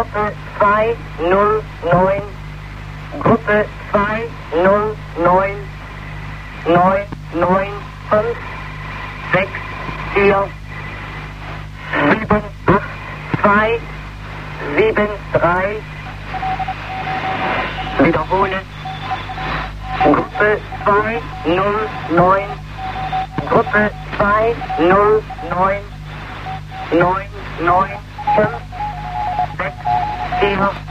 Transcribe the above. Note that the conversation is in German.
Gruppe 209, Gruppe 209, 9, 9, 5, 6, 4, 7, 8, 2, 7, 3, wiederhole, Gruppe 209, Gruppe 209, 9, 9, 5, 6, 4,